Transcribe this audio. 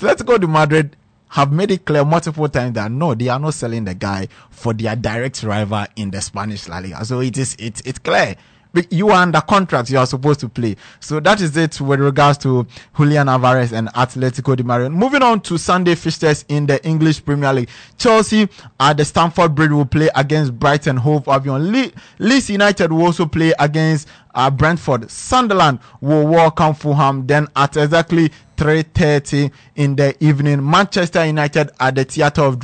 Atletico de Madrid have made it clear multiple times that no, they are not selling the guy for their direct rival in the Spanish La Liga. So it's clear. You are under contract, you are supposed to play. So that is it with regards to Julian Alvarez and Atletico de Madrid. Moving on to Sunday fixtures in the English Premier League. Chelsea at the Stamford Bridge will play against Brighton Hove Albion. Leeds United will also play against Brentford. Sunderland will welcome Fulham. Then at exactly 3:30 in the evening, Manchester United at the Theatre of